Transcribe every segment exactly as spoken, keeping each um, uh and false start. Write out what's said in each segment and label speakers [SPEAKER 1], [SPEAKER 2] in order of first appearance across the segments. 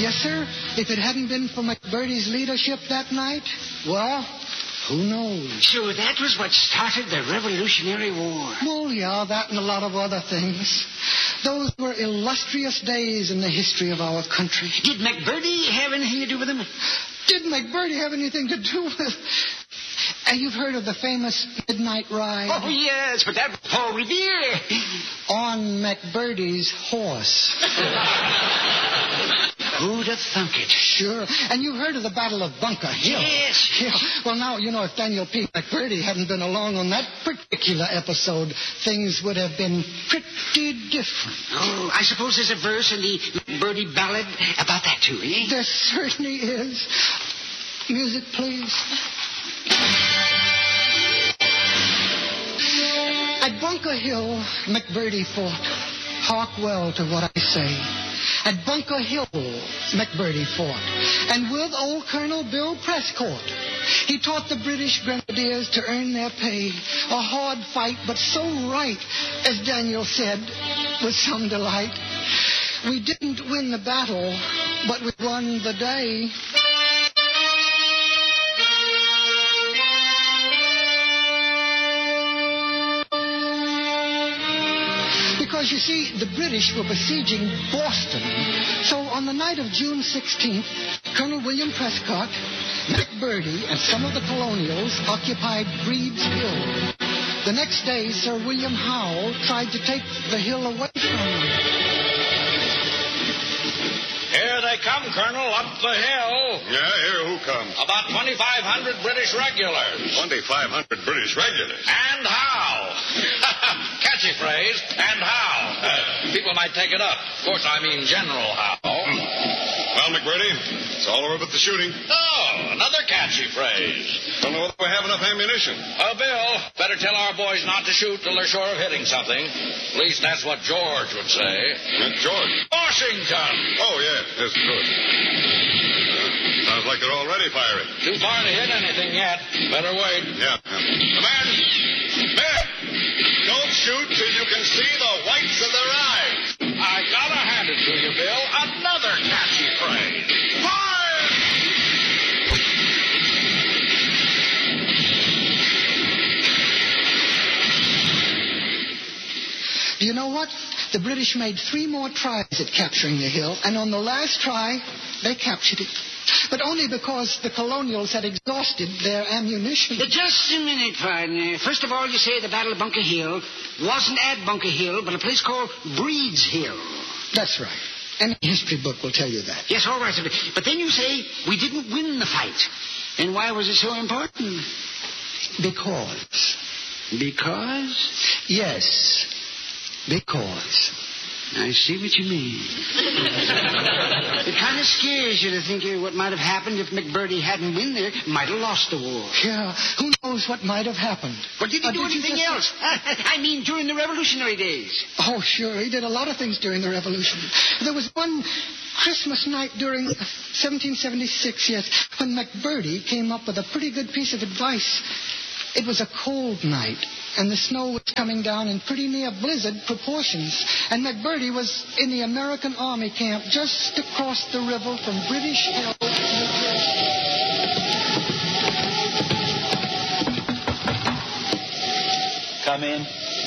[SPEAKER 1] Yes, sir. If it hadn't been for McBurdy's leadership that night, well, who knows?
[SPEAKER 2] So that was what started the Revolutionary War.
[SPEAKER 1] Well, yeah, that and a lot of other things. Those were illustrious days in the history of our country.
[SPEAKER 2] Did McBurdy have anything to do with them?
[SPEAKER 1] Did McBurdy have anything to do with... And you've heard of the famous Midnight Ride?
[SPEAKER 2] Oh, yes, but that was Paul Revere.
[SPEAKER 1] On McBurdy's horse.
[SPEAKER 2] Who'd have thunk it?
[SPEAKER 1] Sure. And you've heard of the Battle of Bunker Hill?
[SPEAKER 2] Yes.
[SPEAKER 1] Yeah. Well, now, you know, if Daniel P. McBurdy hadn't been along on that particular episode, things would have been pretty different.
[SPEAKER 2] Oh, I suppose there's a verse in the McBurdy ballad about that, too, eh?
[SPEAKER 1] There certainly is. Music, please. At Bunker Hill, McBurdy fought. Hark well to what I say. At Bunker Hill, McBurdy fought. And with old Colonel Bill Prescott, he taught the British grenadiers to earn their pay. A hard fight, but so right, as Daniel said, with some delight. We didn't win the battle, but we won the day. Because, you see, the British were besieging Boston. So on the night of June sixteenth, Colonel William Prescott, McBurdy, and some of the colonials occupied Breed's Hill. The next day, Sir William Howe tried to take the hill away from them.
[SPEAKER 3] Here they come, Colonel, up the hill.
[SPEAKER 4] Yeah, here who comes?
[SPEAKER 3] About twenty-five hundred British regulars.
[SPEAKER 4] twenty-five hundred British regulars.
[SPEAKER 3] And how? Catchy phrase, and how. Uh, people might take it up. Of course, I mean General Howe.
[SPEAKER 4] Hmm. Well, McBurdy, it's all over but the shooting.
[SPEAKER 3] Oh, another catchy phrase.
[SPEAKER 4] Don't know whether we have enough ammunition.
[SPEAKER 3] Uh, Bill, better tell our boys not to shoot till they're sure of hitting something. At least that's what George would say.
[SPEAKER 4] Uh, George?
[SPEAKER 3] Washington!
[SPEAKER 4] Oh, yeah, that's good. Uh, sounds like they're already firing.
[SPEAKER 3] Too far to hit anything yet. Better wait.
[SPEAKER 4] Yeah. yeah. Men! Men! Don't shoot till you can see the whites of their eyes.
[SPEAKER 3] I gotta hand it to you, Bill. Another catchy phrase. Fire!
[SPEAKER 1] Do you know what? The British made three more tries at capturing the hill, and on the last try, they captured it. But only because the colonials had exhausted their ammunition.
[SPEAKER 2] Uh, Just a minute, partner. First of all, you say the Battle of Bunker Hill wasn't at Bunker Hill, but a place called Breed's Hill.
[SPEAKER 1] That's right. Any history book will tell you that.
[SPEAKER 2] Yes, all right. But then you say we didn't win the fight. And why was it so important?
[SPEAKER 1] Because.
[SPEAKER 2] Because?
[SPEAKER 1] Yes. Because.
[SPEAKER 2] I see what you mean. It kind of scares you to think of what might have happened if McBurdy hadn't been there. Might have lost the war.
[SPEAKER 1] Yeah, who knows what might have happened.
[SPEAKER 2] But did he
[SPEAKER 1] Uh,
[SPEAKER 2] do
[SPEAKER 1] did you
[SPEAKER 2] anything
[SPEAKER 1] just-
[SPEAKER 2] else? I mean, during the Revolutionary days.
[SPEAKER 1] Oh, sure. He did a lot of things during the Revolution. There was one Christmas night during seventeen seventy-six, yes, when McBurdy came up with a pretty good piece of advice. It was a cold night, and the snow was coming down in pretty near blizzard proportions. And McBurdy was in the American Army camp just across the river from British Hill, New Jersey.
[SPEAKER 5] Come in.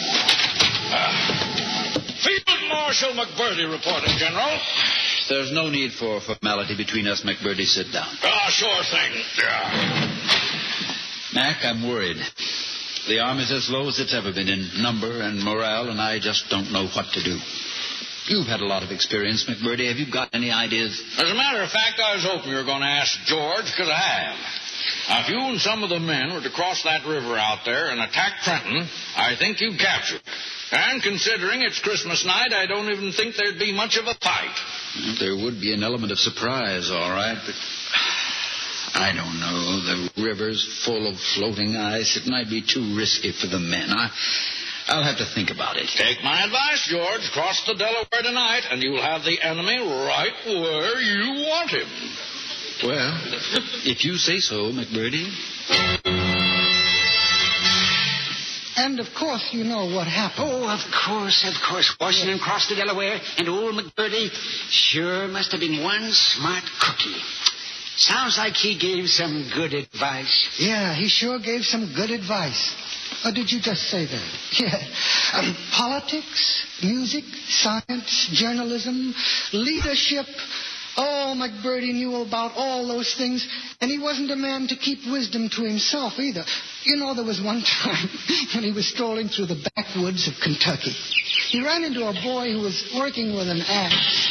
[SPEAKER 3] Uh, Field Marshal McBurdy reporting, General.
[SPEAKER 5] There's no need for formality between us, McBurdy. Sit down.
[SPEAKER 3] Ah, sure thing. Yeah.
[SPEAKER 5] Mac, I'm worried. The Army's as low as it's ever been in number and morale, and I just don't know what to do. You've had a lot of experience, McBurdy. Have you got any ideas?
[SPEAKER 3] As a matter of fact, I was hoping you were going to ask George, because I have. Now, if you and some of the men were to cross that river out there and attack Trenton, I think you'd capture it. And considering it's Christmas night, I don't even think there'd be much of a fight.
[SPEAKER 5] There would be an element of surprise, all right, but I don't know. The river's full of floating ice. It might be too risky for the men. I, I'll have to think about it.
[SPEAKER 3] Take my advice, George. Cross the Delaware tonight, and you'll have the enemy right where you want him.
[SPEAKER 5] Well, if you say so, McBurdy.
[SPEAKER 1] And, of course, you know what happened.
[SPEAKER 2] Oh, of course, of course. Washington yes. crossed the Delaware, and old McBurdy sure must have been one smart cookie. Sounds like he gave some good advice.
[SPEAKER 1] Yeah, he sure gave some good advice. Or did you just say that? Yeah. Um, politics, music, science, journalism, leadership. Oh, McBurdy knew about all those things, and he wasn't a man to keep wisdom to himself either. You know, there was one time when he was strolling through the backwoods of Kentucky. He ran into a boy who was working with an axe.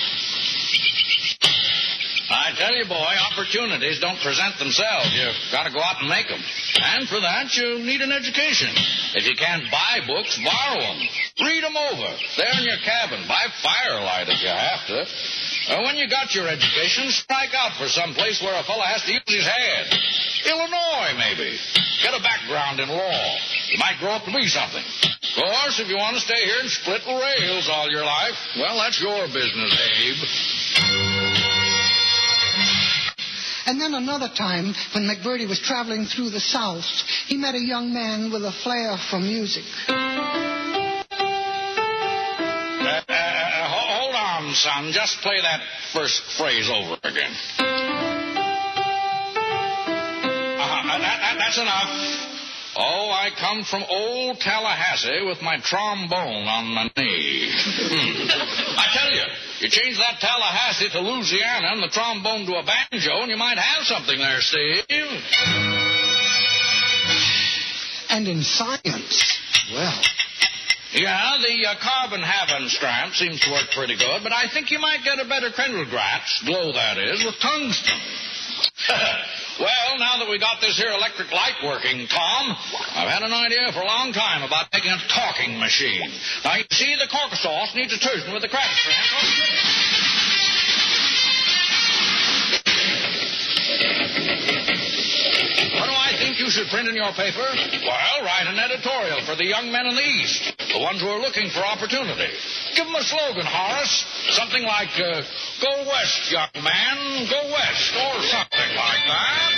[SPEAKER 3] I tell you, boy, opportunities don't present themselves. You've got to go out and make them. And for that, you need an education. If you can't buy books, borrow them. Read them over. There in your cabin. By firelight if you have to. Uh, when you got your education, strike out for some place where a fella has to use his head. Illinois, maybe. Get a background in law. You might grow up to be something. Of course, if you want to stay here and split rails all your life, well, that's your business, Abe.
[SPEAKER 1] And then another time, when McBurdy was traveling through the South, he met a young man with a flair for music.
[SPEAKER 3] Uh, uh, uh, hold on, son. Just play that first phrase over again. Uh-huh. Uh, that, that, that's enough. Oh, I come from old Tallahassee with my trombone on my knee. Hmm. I tell you, you change that Tallahassee to Louisiana and the trombone to a banjo, and you might have something there, Steve.
[SPEAKER 1] And in science, well...
[SPEAKER 3] Yeah, the uh, carbon-having stamp seems to work pretty good, but I think you might get a better Krendelgratz, glow that is, with tungsten. Well, now that we got this here electric light working, Tom, I've had an idea for a long time about making a talking machine. Now, you see, the corker sauce needs a tursion with the crack strap. What do I think you should print in your paper? Well, write an editorial for the young men in the East, the ones who are looking for opportunity. Give them a slogan, Horace. Something like, uh, go west, young man, go west, or something like that.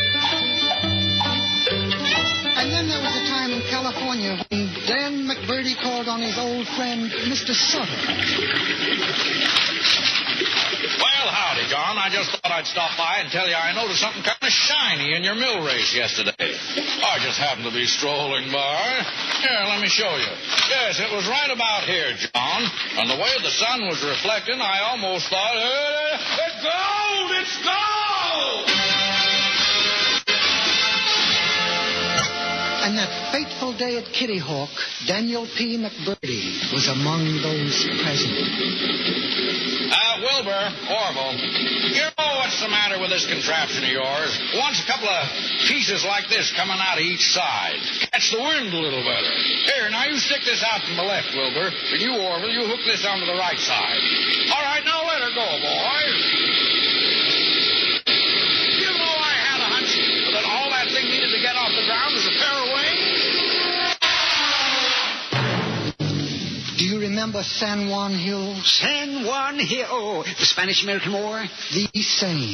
[SPEAKER 1] And then there was a time in California when Dan McBurdy called on his old friend, Mister Sutter.
[SPEAKER 3] Well, howdy, John. I just thought I'd stop by and tell you I noticed something kind of shiny in your mill race yesterday. I just happened to be strolling by. Here, let me show you. Yes, it was right about here, John. And the way the sun was reflecting, I almost thought, uh, it's gold! It's gold!
[SPEAKER 1] And that fateful day at Kitty Hawk, Daniel P. McBurdy was among those present.
[SPEAKER 3] Uh, Wilbur, Orville, you know what's the matter with this contraption of yours? Wants a couple of pieces like this coming out of each side. Catch the wind a little better. Here, now you stick this out from the left, Wilbur. And you, Orville, you hook this onto the right side. All right, now let her go, boys. You know I had a hunch that all that thing needed to get off the ground was a pair of wings.
[SPEAKER 1] Do you remember San Juan Hill?
[SPEAKER 2] San Juan Hill? Oh, the Spanish-American War?
[SPEAKER 1] The same.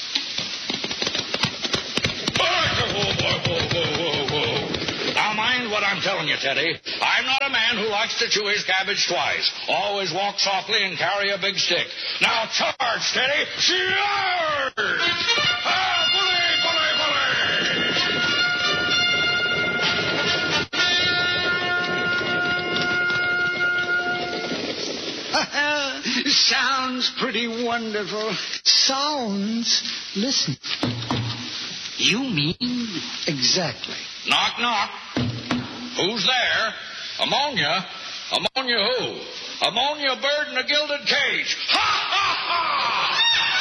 [SPEAKER 3] Whoa, whoa, whoa, whoa, whoa. Now mind what I'm telling you, Teddy. I'm not a man who likes to chew his cabbage twice. Always walk softly and carry a big stick. Now charge, Teddy. Charge! Ah, bully, bully, bully!
[SPEAKER 2] Sounds pretty wonderful.
[SPEAKER 1] Sounds? Listen.
[SPEAKER 2] You mean?
[SPEAKER 1] Exactly.
[SPEAKER 3] Knock, knock. Who's there? Ammonia? Ammonia who? Ammonia bird in a gilded cage. Ha, ha, ha!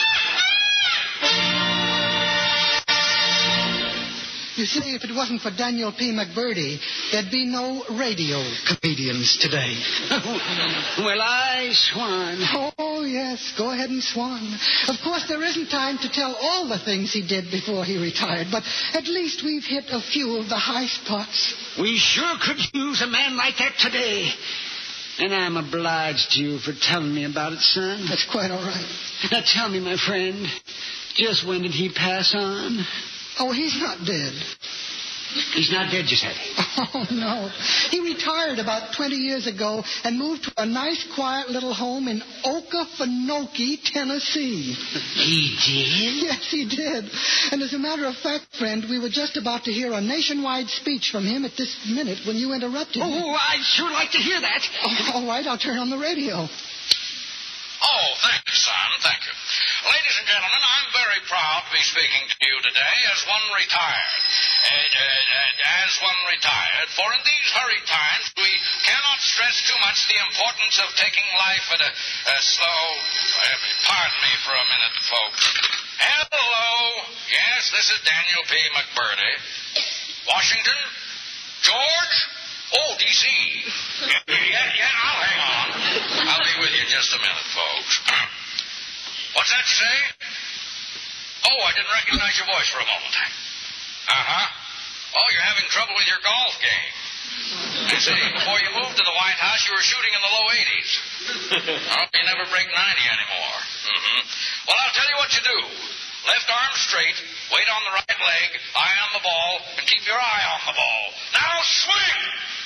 [SPEAKER 1] You see, if it wasn't for Daniel P. McBurdy, there'd be no radio comedians today.
[SPEAKER 2] Well, I swan.
[SPEAKER 1] Oh, yes, go ahead and swan. Of course, there isn't time to tell all the things he did before he retired, but at least we've hit a few of the high spots.
[SPEAKER 2] We sure could use a man like that today. And I'm obliged to you for telling me about it, son.
[SPEAKER 1] That's quite all right.
[SPEAKER 2] Now tell me, my friend, just when did he pass on?
[SPEAKER 1] Oh, he's not dead.
[SPEAKER 2] He's not dead, Giuseppe.
[SPEAKER 1] Oh, no. He retired about twenty years ago and moved to a nice, quiet little home in Okefenokee, Tennessee.
[SPEAKER 2] He did?
[SPEAKER 1] Yes, he did. And as a matter of fact, friend, we were just about to hear a nationwide speech from him at this minute when you interrupted me.
[SPEAKER 2] Oh, I'd sure like to hear that.
[SPEAKER 1] Oh, all right, I'll turn on the radio.
[SPEAKER 3] Oh, thank you, son. Thank you. Ladies and gentlemen, I'm very proud to be speaking to you today as one retired. Uh, uh, uh, as one retired, for in these hurried times, we cannot stress too much the importance of taking life at a, a slow... Uh, pardon me for a minute, folks. Hello. Yes, this is Daniel P. McBurdy. Washington? George? Oh, D C Yeah, yeah, I'll hang on. I'll be with you in just a minute, folks. What's that you say? Oh, I didn't recognize your voice for a moment. Uh-huh. Oh, you're having trouble with your golf game. You see, before you moved to the White House, you were shooting in the low eighties. Oh, you never break ninety anymore. Mm-hmm. Well, I'll tell you what you do. Left arm straight, weight on the right leg, eye on the ball, and keep your eye on the ball. Now swing!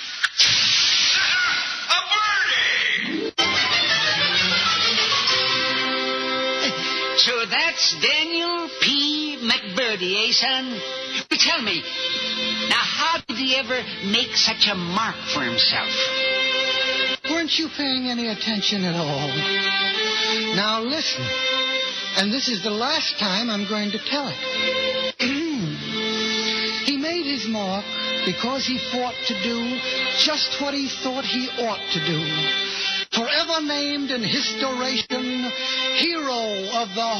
[SPEAKER 3] A birdie!
[SPEAKER 2] So that's Daniel P. McBurdy, eh, son? But tell me, now how did he ever make such a mark for himself?
[SPEAKER 1] Weren't you paying any attention at all? Now listen, and this is the last time I'm going to tell it. He made his mark because he fought to do just what he thought he ought to do. Forever named in historation, hero of the